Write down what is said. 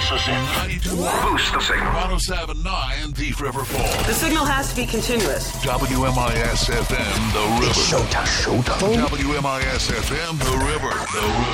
us in. 92. Boost the signal. 107.9 Thief River Falls. The signal has to be continuous. WMIS FM, The River. Showtime. WMIS FM, The River.